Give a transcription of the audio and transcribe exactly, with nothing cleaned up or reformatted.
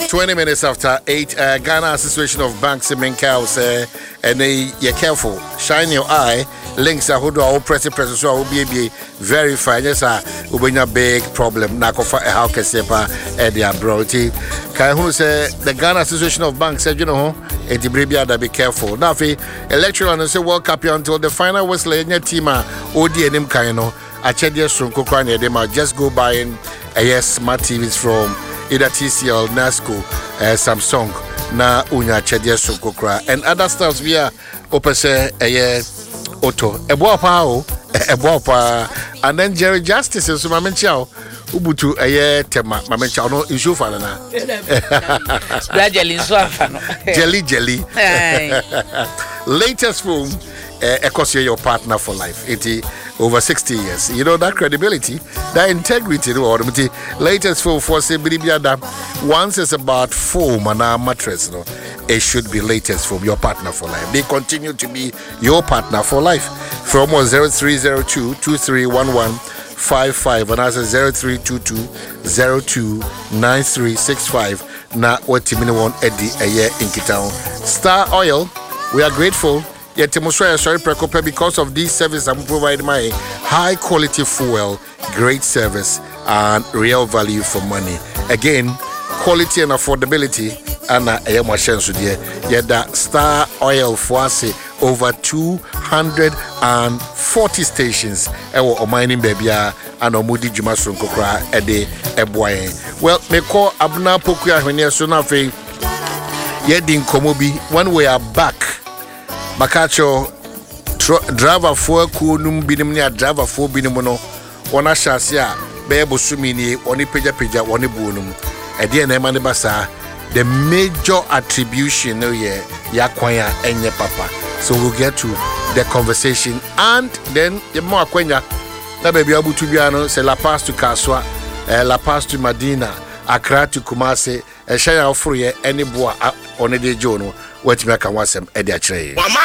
twenty minutes after eight, uh, Ghana Association of Banks in Minka say, and they you're careful, shine your eye. Links are who do our press press so will be verify. Yes, sir. Will be a big problem. Nakofa a how can sepa and their broti. Can who say the Ghana Association of Banks said, you know, and the Bribia that be careful. Now, if electoral and say World Cup until the final whistle in your team, O D and him kaino. I check their strong cookwani. They might just go buying a yes smart T Vs from either T C L, Nasco, uh, Samsung, na unya check their strong cookra and other stuffs via opese a yes. Auto, a boapa, a boapa, and then Jerry Justice is my menchao, Ubutu, a year, Tema, my menchao, no issue for na. Jelly, jelly. Latest film, Ecosia, your partner for life, eighty over sixty years. You know that credibility, that integrity, the latest film for Sibibiada. Once it's about foam and our mattress, no. It should be latest from your partner for life. They continue to be your partner for life. From zero three zero two, two three one one five five and as a zero three two two, zero two nine three six five. Na what Timini won Eddie a year in Kitao. Star Oil, we are grateful. Yet Timoswaya sorry Prekope because of this service I'm providing my high quality fuel, great service, and real value for money. Again, quality and affordability. Anna Ayamwashen Sudie, Yeda Star Oil Foase over two hundred forty stations. Ewo Omining Babia and Omudi Jumasron Kokra Ede Eboye. Well, me call Abna Pokuya when you're soon after Yedin Komobi. When we are back, Makacho driver for Kunum Binimnia, driver for Binimono, Wana Shasia, Bebo Sumini, Oni Peja Peja, Wani Bunum, Edian Emani Basa. The major attribution, oh yeah, Yakwanya and your papa. So we'll get to the conversation and then the more Kwenya. That baby Abu Tubiano, say La Paz to Kaswa, La Paz to Medina, Accra to Kumasi, and Shaya Free, any boy on a day journal, what you make a wasem, Edia Trey.